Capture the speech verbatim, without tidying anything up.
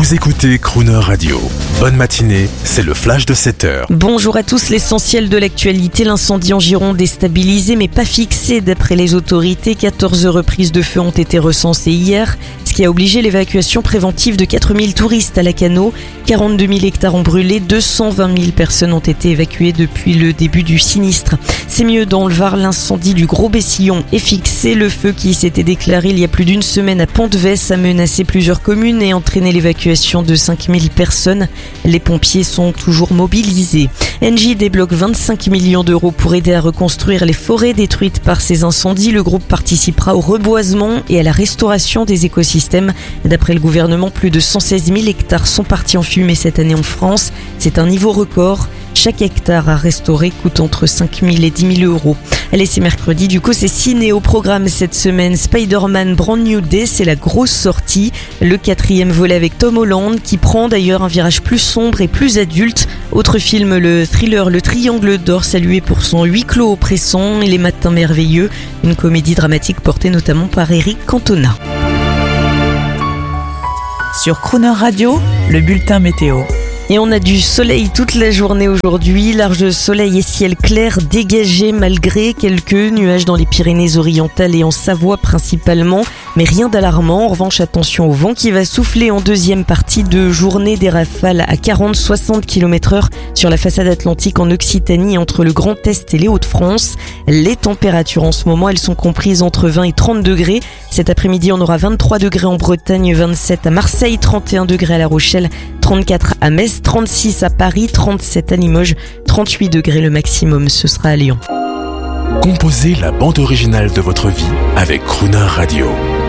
Vous écoutez Crooner Radio. Bonne matinée, c'est le flash de sept heures. Bonjour à tous, l'essentiel de l'actualité. L'incendie en Gironde est stabilisé mais pas fixé d'après les autorités. quatorze reprises de feu ont été recensées hier, ce qui a obligé l'évacuation préventive de quatre mille touristes à Lacanau. quarante-deux mille hectares ont brûlé, deux cent vingt mille personnes ont été évacuées depuis le début du sinistre. C'est mieux dans le Var, l'incendie du Gros Bessillon est fixé. Le feu qui s'était déclaré il y a plus d'une semaine à Pont-de-Vesse a menacé plusieurs communes et entraîné l'évacuation de cinq mille personnes. Les pompiers sont toujours mobilisés. Engie débloque vingt-cinq millions d'euros pour aider à reconstruire les forêts détruites par ces incendies. Le groupe participera au reboisement et à la restauration des écosystèmes. D'après le gouvernement, plus de cent seize mille hectares sont partis en fumée cette année en France. C'est un niveau record. Chaque hectare à restaurer coûte entre cinq mille et dix mille euros. Allez, c'est mercredi, du coup c'est ciné au programme cette semaine. Spider-Man Brand New Day, c'est la grosse sortie. Le quatrième volet avec Tom Holland qui prend d'ailleurs un virage plus sombre et plus adulte. Autre film, le thriller Le Triangle d'Or, salué pour son huis clos oppressant et Les Matins Merveilleux. Une comédie dramatique portée notamment par Eric Cantona. Sur Crooner Radio, le bulletin météo. Et on a du soleil toute la journée aujourd'hui, large soleil et ciel clair dégagé malgré quelques nuages dans les Pyrénées-Orientales et en Savoie principalement, mais rien d'alarmant. En revanche, attention au vent qui va souffler en deuxième partie de journée, des rafales à quarante à soixante kilomètres heure sur la façade atlantique en Occitanie entre le Grand Est et les Hauts-de-France. Les températures en ce moment, elles sont comprises entre vingt et trente degrés. Cet après-midi, on aura vingt-trois degrés en Bretagne, vingt-sept à Marseille, trente et un degrés à La Rochelle, trente-quatre à Metz, trente-six à Paris, trente-sept à Limoges, trente-huit degrés le maximum, ce sera à Lyon. Composez la bande originale de votre vie avec Crooner Radio.